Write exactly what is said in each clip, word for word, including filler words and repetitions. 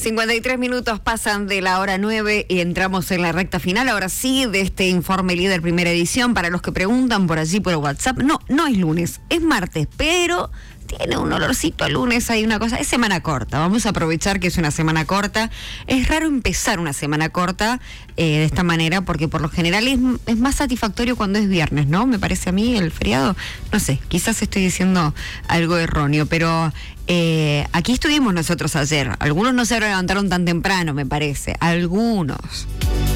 cincuenta y tres minutos pasan de la hora nueve y entramos en la recta final, ahora sí, de este Informe Líder primera edición. Para los que preguntan por allí por WhatsApp, no, no es lunes, es martes, pero tiene un olorcito a lunes, hay una cosa, es semana corta, vamos a aprovechar que es una semana corta. Es raro empezar una semana corta eh, de esta manera, porque por lo general es, es más satisfactorio cuando es viernes, ¿no? Me parece a mí el feriado, no sé, quizás estoy diciendo algo erróneo, pero eh, aquí estuvimos nosotros ayer. Algunos no se levantaron tan temprano, me parece, algunos.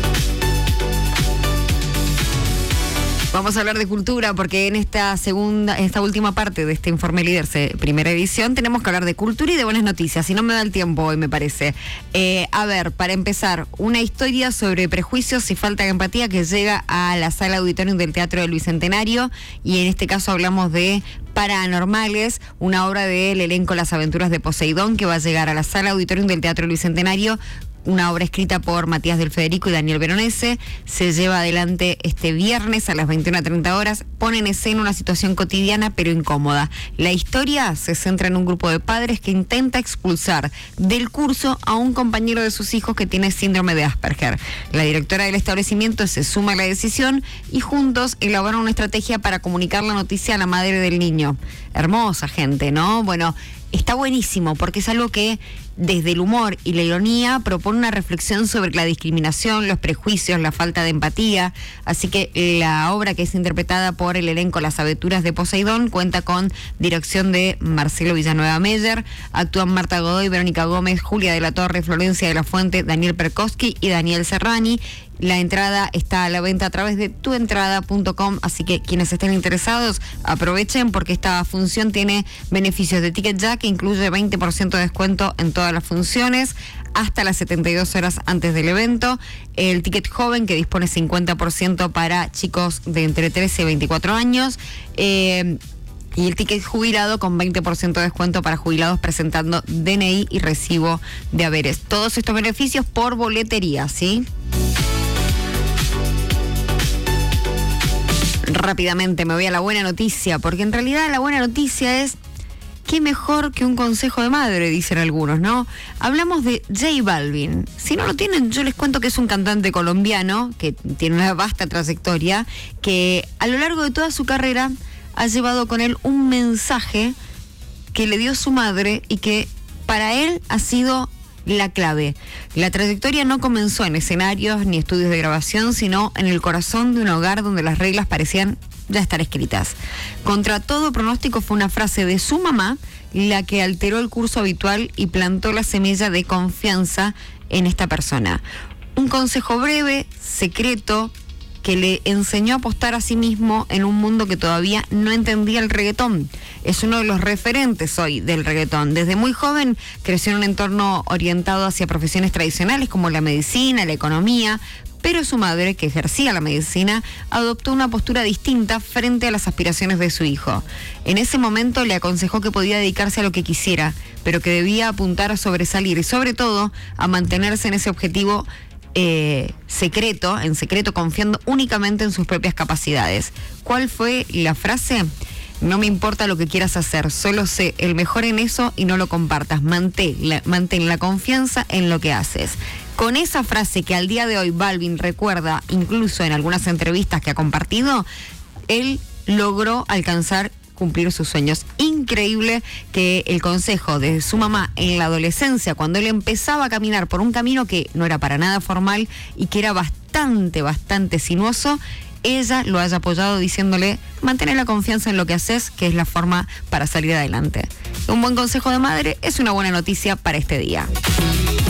Vamos a hablar de cultura porque en esta segunda, en esta última parte de este Informe Líder primera edición tenemos que hablar de cultura y de buenas noticias. Si no me da el tiempo hoy, me parece. Eh, a ver, para empezar, una historia sobre prejuicios y falta de empatía que llega a la sala auditorium del Teatro del Bicentenario, y en este caso hablamos de Paranormales, una obra del elenco Las Aventuras de Poseidón que va a llegar a la sala auditorium del Teatro del Bicentenario. Una obra escrita por Matías del Federico y Daniel Veronese. Se lleva adelante este viernes a las veintiuna treinta horas. Pone en escena una situación cotidiana pero incómoda. La historia se centra en un grupo de padres que intenta expulsar del curso a un compañero de sus hijos que tiene síndrome de Asperger. La directora del establecimiento se suma a la decisión y juntos elaboran una estrategia para comunicar la noticia a la madre del niño. Hermosa gente, ¿no? Bueno, está buenísimo porque es algo que desde el humor y la ironía propone una reflexión sobre la discriminación, los prejuicios, la falta de empatía. Así que la obra, que es interpretada por el elenco Las Aventuras de Poseidón, cuenta con dirección de Marcelo Villanueva Meyer. Actúan Marta Godoy, Verónica Gómez, Julia de la Torre, Florencia de la Fuente, Daniel Perkowski y Daniel Serrani. La entrada está a la venta a través de tu entrada punto com, así que quienes estén interesados aprovechen porque esta función tiene beneficios de Ticket Ya, que incluye veinte por ciento de descuento en todas las funciones hasta las setenta y dos horas antes del evento. El ticket joven, que dispone cincuenta por ciento para chicos de entre trece y veinticuatro años. Eh, Y el ticket jubilado con veinte por ciento de descuento para jubilados presentando D N I y recibo de haberes. Todos estos beneficios por boletería, ¿sí? Rápidamente me voy a la buena noticia, porque en realidad la buena noticia es: qué mejor que un consejo de madre, dicen algunos, ¿no? Hablamos de J Balvin. Si no lo tienen, yo les cuento que es un cantante colombiano que tiene una vasta trayectoria, que a lo largo de toda su carrera ha llevado con él un mensaje que le dio su madre y que para él ha sido la clave. La trayectoria no comenzó en escenarios ni estudios de grabación, sino en el corazón de un hogar donde las reglas parecían ya estar escritas. Contra todo pronóstico, fue una frase de su mamá la que alteró el curso habitual y plantó la semilla de confianza en esta persona. Un consejo breve, secreto, que le enseñó a apostar a sí mismo en un mundo que todavía no entendía el reggaetón. Es uno de los referentes hoy del reggaetón. Desde muy joven creció en un entorno orientado hacia profesiones tradicionales como la medicina, la economía, pero su madre, que ejercía la medicina, adoptó una postura distinta frente a las aspiraciones de su hijo. En ese momento le aconsejó que podía dedicarse a lo que quisiera, pero que debía apuntar a sobresalir y sobre todo a mantenerse en ese objetivo Eh, secreto, en secreto, confiando únicamente en sus propias capacidades. ¿Cuál fue la frase? No me importa lo que quieras hacer, solo sé el mejor en eso y no lo compartas. Mantén la, mantén la confianza en lo que haces. Con esa frase que al día de hoy Balvin recuerda, incluso en algunas entrevistas que ha compartido, él logró alcanzar cumplir sus sueños. Increíble que el consejo de su mamá en la adolescencia, cuando él empezaba a caminar por un camino que no era para nada formal y que era bastante, bastante sinuoso, ella lo haya apoyado diciéndole: mantén la confianza en lo que haces, que es la forma para salir adelante. Un buen consejo de madre es una buena noticia para este día.